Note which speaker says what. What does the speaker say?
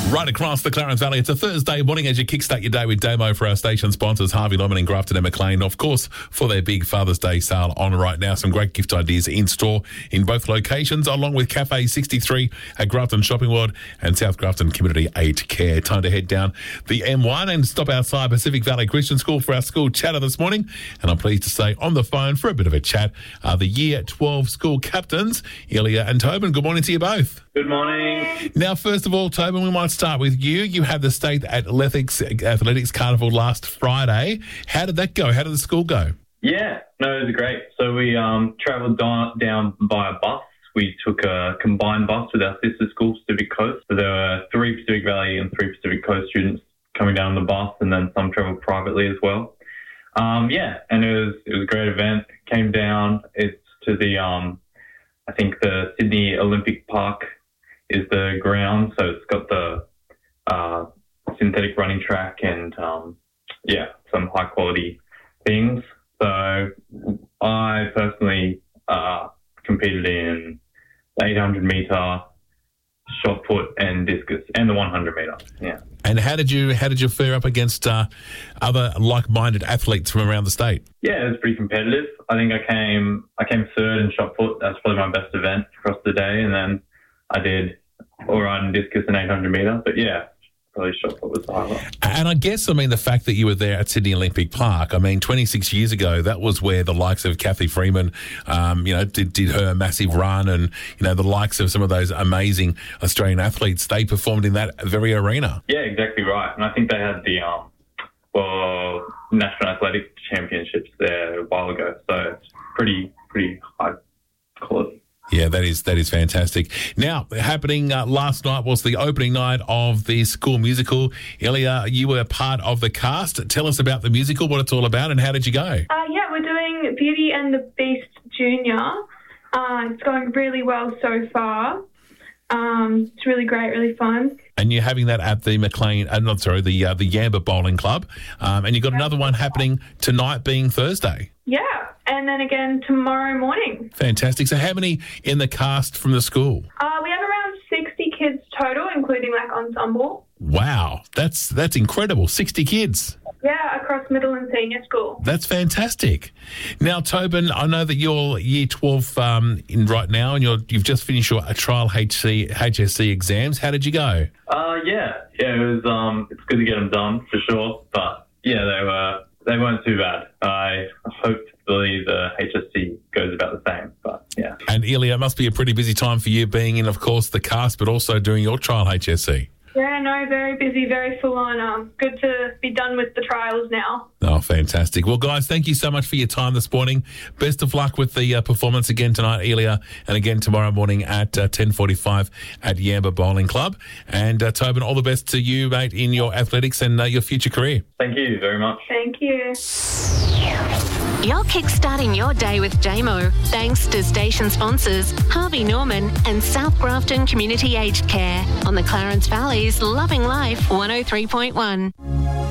Speaker 1: Right across the Clarence Valley, it's a Thursday morning as you kickstart your day with Damo for our station sponsors, Harvey Norman and Grafton and McLean. Of course, for their big Father's Day sale on right now. Some great gift ideas in store in both locations, along with Cafe 63 at Grafton Shopping World and South Grafton Community Aged Care. Time to head down the M1 and stop outside Pacific Valley Christian School for our school chatter this morning. And I'm pleased to say on the phone for a bit of a chat are the Year 12 school captains, Ilya and Tobin. Good morning to you both.
Speaker 2: Good morning.
Speaker 1: Now, first of all, Tobin, we might start with you. You had the State Athletics Carnival last Friday. How did that go? How did the school go?
Speaker 2: Yeah, no, it was great. So we travelled down by a bus. We took a combined bus with our sister school, Pacific Coast. So there were 3 Pacific Valley and 3 Pacific Coast students coming down the bus, and then some travelled privately as well. And it was a great event. Came down. It's to the I think the Sydney Olympic Park is the ground, so it's got the synthetic running track and some high quality things. So I personally competed in the 800 meter, shot put, and discus, and the 100 meter. Yeah.
Speaker 1: And how did you fare up against other like-minded athletes from around the state?
Speaker 2: Yeah, it was pretty competitive. I think I came third in shot put. That's probably my best event across the day, and then I did all right in discus and 800 meter. But yeah, probably shot put was the highlight.
Speaker 1: And I guess, the fact that you were there at Sydney Olympic Park, 26 years ago, that was where the likes of Kathy Freeman, did her massive run, and, the likes of some of those amazing Australian athletes, they performed in that very arena.
Speaker 2: Yeah, exactly right. And I think they had the, National Athletic Championships there a while ago. So it's pretty high quality.
Speaker 1: Yeah, that is fantastic. Now, happening last night was the opening night of the school musical. Ilya, you were part of the cast. Tell us about the musical, what it's all about, and how did you go?
Speaker 3: We're doing Beauty and the Beast Junior. It's going really well so far. It's really great, really fun.
Speaker 1: And you're having that at the the Yamba Bowling Club. And you've got another one happening tonight, being Thursday.
Speaker 3: Yeah, and then again tomorrow morning.
Speaker 1: Fantastic. So how many in the cast from the school?
Speaker 3: We have around 60 kids total, including ensemble.
Speaker 1: Wow, that's incredible. 60 kids.
Speaker 3: Yeah, across middle and senior school.
Speaker 1: That's fantastic. Now, Tobin, I know that you're Year 12 in right now, and you've just finished your trial HSC exams. How did you go?
Speaker 2: It was. It's good to get them done for sure, but yeah, they weren't too bad. I hopefully the HSC goes about the same, but yeah.
Speaker 1: And Ilya, it must be a pretty busy time for you, being in, of course, the cast, but also doing your trial HSC.
Speaker 3: Yeah, no, very busy, very full on. Good to be done with the trials now.
Speaker 1: Oh, fantastic. Well, guys, thank you so much for your time this morning. Best of luck with the performance again tonight, Ilya, and again tomorrow morning at 10:45 at Yamba Bowling Club. And Tobin, all the best to you, mate, in your athletics and your future career.
Speaker 2: Thank you very much.
Speaker 3: Thank you.
Speaker 4: You're kickstarting your day with Damo, thanks to station sponsors Harvey Norman and South Grafton Community Aged Care on the Clarence Valley's Loving Life 103.1.